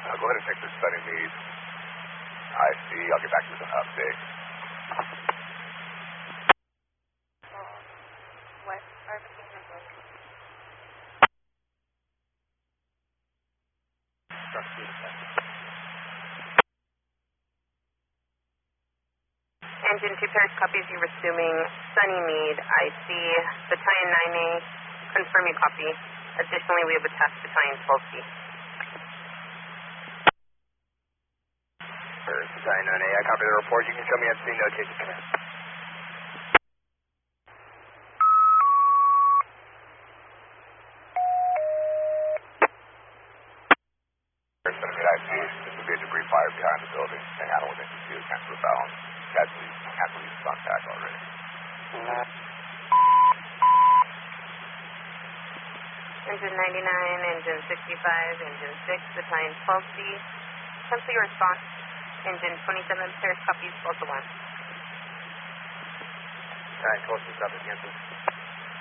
Go ahead and check this study lead. I see. I'll get back to you with an update. What are the things like? Engine 2 pairs copies, you're resuming Sunny Mead. I see Battalion 9A. Confirm you copy. Additionally, we have attached Battalion 12C. Battalion 9A, I copy the report. You can show me at scene, no change of command. I see. This would be a debris fire behind the building. Hang on within you. Cancel the balance. Cancel these contact already. Engine 99, Engine 65, Engine 6, Battalion 12C. Cancel your response. Engine 27 pairs copies, also 1. Battalion 12C, copy, cancel.